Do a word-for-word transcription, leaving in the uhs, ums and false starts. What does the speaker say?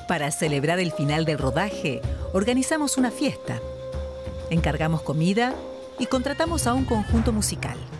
Para celebrar el final del rodaje, organizamos una fiesta. Encargamos comida y contratamos a un conjunto musical.